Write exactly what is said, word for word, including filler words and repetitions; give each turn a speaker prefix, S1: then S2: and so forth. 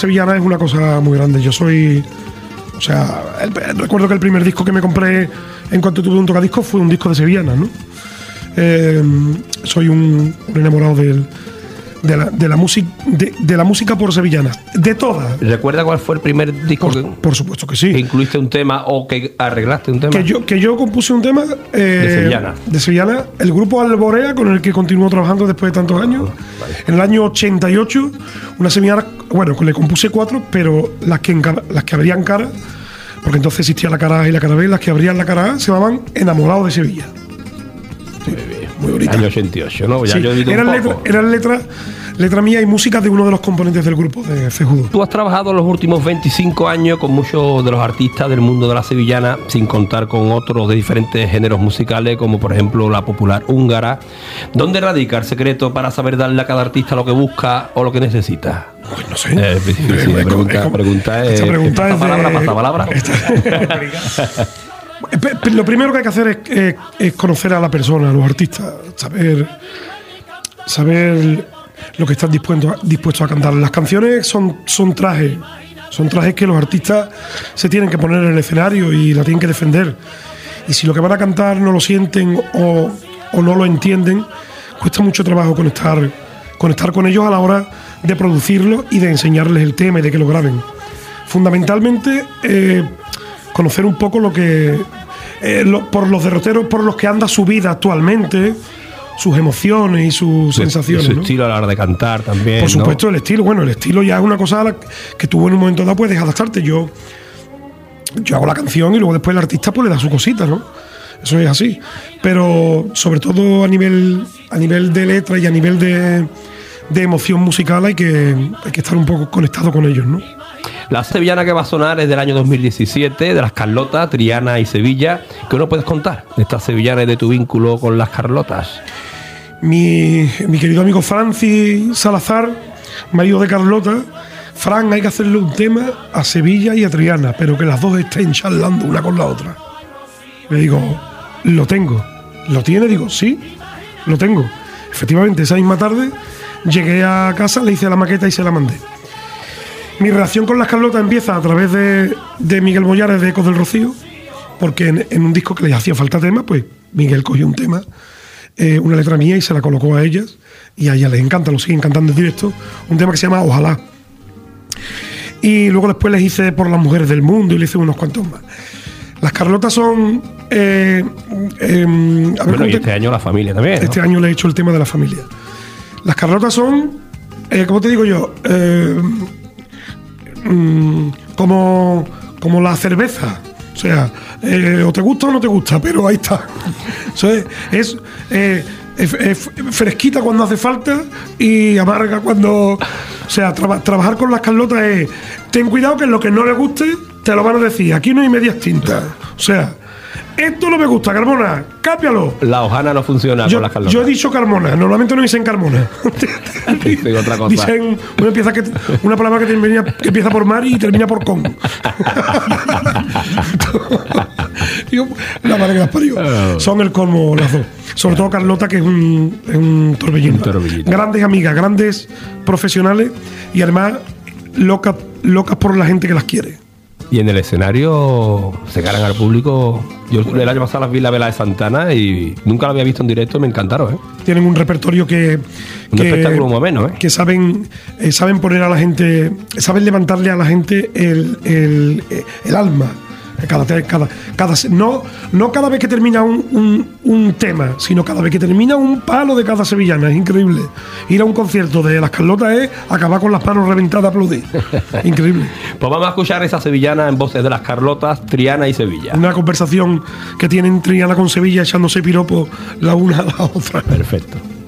S1: Sevillana es una cosa muy grande. Yo soy... O sea, el, recuerdo que el primer disco que me compré en cuanto tuve un tocadiscos fue un disco de Sevillana, ¿no? Eh, soy un, un enamorado del, de, la, de, la música, de, de la música por sevillanas. De todas.
S2: ¿Recuerda cuál fue el primer disco?
S1: Por,
S2: que,
S1: por supuesto que sí.
S2: ¿Que incluiste un tema o que arreglaste un tema?
S1: Que yo, que yo compuse un tema eh,
S2: de Sevillana.
S1: De Sevillana. El grupo Alborea, con el que continúo trabajando después de tantos años. Vale. En el año ochenta y ocho, una sevillana, bueno, le compuse cuatro, pero las que, encara, las que abrían cara, porque entonces existía la cara A y la cara B, las que abrían la cara A se llamaban Enamorado de Sevilla. Sí, muy bonita.
S2: Año ochenta y ocho, ¿no? Ya
S1: sí,
S2: yo he
S1: eran
S2: un
S1: letras
S2: poco.
S1: Eran letras letra mía y música de uno de los componentes del grupo de Cejudo.
S2: Tú has trabajado los últimos veinticinco años con muchos de los artistas del mundo de la sevillana, sin contar con otros de diferentes géneros musicales, como por ejemplo la popular húngara. ¿Dónde radica el secreto para saber darle a cada artista lo que busca o lo que necesita?
S1: Pues no sé.
S2: Eh, sí, sí, sí, la pregunta, pregunta es...
S1: Esta pregunta es de...
S2: palabra, pasa palabra.
S1: Lo primero que hay que hacer es, es, es conocer a la persona, a los artistas, saber... saber lo que están dispuestos a, dispuestos a cantar. Las canciones son, son trajes, son trajes que los artistas se tienen que poner en el escenario y la tienen que defender. Y si lo que van a cantar no lo sienten o, o no lo entienden, cuesta mucho trabajo conectar, conectar con ellos a la hora de producirlo y de enseñarles el tema y de que lo graben. Fundamentalmente, eh, conocer un poco lo que eh, lo, por los derroteros por los que anda su vida actualmente, sus emociones y sus
S2: su,
S1: sensaciones,
S2: su
S1: ¿no?
S2: estilo a la hora de cantar también.
S1: Por supuesto,
S2: ¿no?
S1: El estilo, bueno, el estilo ya es una cosa a la que tú en un momento dado puedes adaptarte. Yo, yo hago la canción y luego después el artista pues le da su cosita, ¿no? Eso es así. Pero sobre todo a nivel, a nivel de letra y a nivel de, de emoción musical hay que, hay que estar un poco conectado con ellos, ¿no?
S2: La sevillana que va a sonar es del año dos mil diecisiete, de las Carlotas, Triana y Sevilla. ¿Qué nos puedes contar de estas sevillanas y de tu vínculo con las Carlotas?
S1: Mi, mi querido amigo Francis Salazar, marido de Carlota, Fran, hay que hacerle un tema a Sevilla y a Triana, pero que las dos estén charlando una con la otra. Le digo, lo tengo. ¿Lo tiene? Digo, sí, lo tengo. Efectivamente, esa misma tarde llegué a casa, le hice la maqueta y se la mandé. Mi relación con las Carlotas empieza a través de, de Miguel Mollares de Ecos del Rocío, porque en, en un disco que les hacía falta tema, pues Miguel cogió un tema, eh, una letra mía y se la colocó a ellas, y a ellas les encanta, lo siguen cantando en directo, un tema que se llama Ojalá. Y luego después les hice Por las Mujeres del Mundo y le hice unos cuantos más. Las Carlotas son... Eh, eh, a ver,
S2: bueno, y este año la familia también, ¿no?
S1: Este año le he hecho el tema de la familia. Las Carlotas son, eh, ¿cómo te digo yo? Eh, mm, como, como la cerveza. O sea, eh, o te gusta o no te gusta, pero ahí está. O sea, es, eh, es, es fresquita cuando hace falta y amarga cuando... O sea, traba, trabajar con las Carlotas es... Ten cuidado que en lo que no le guste te lo van a decir. Aquí no hay medias tintas. O sea, esto no me gusta, Carmona, cámbialo.
S2: La hojana no funciona
S1: yo,
S2: con las Carlotas.
S1: Yo he dicho Carmona, normalmente no dicen Carmona.
S2: Dicen otra cosa.
S1: Dicen una, pieza que, una palabra que, termina, que empieza por mar y termina por con. Digo, la madre que las parió. Oh. Son el colmo las dos. Sobre todo Carlota, que es un, es un torbellino. Un torbellino. Grandes amigas, grandes profesionales y además locas, locas por la gente que las quiere.
S2: Y en el escenario se ganan al público. Yo el año pasado las vi la vela de Santana y nunca la había visto en directo, me encantaron, ¿eh?
S1: Tienen un repertorio que...
S2: Un
S1: que,
S2: espectáculo más o menos, ¿eh?
S1: Que saben, eh, saben poner a la gente, saben levantarle a la gente el, el, el alma. Cada, cada, cada, no, no cada vez que termina un, un, un tema, sino cada vez que termina un palo de cada sevillana. Es increíble. Ir a un concierto de las Carlotas es acabar con las manos reventadas a aplaudir. Increíble.
S2: Pues vamos a escuchar esa sevillana en voces de las Carlotas, Triana y Sevilla.
S1: Una conversación que tienen Triana con Sevilla echándose piropos la una a la otra.
S2: Perfecto.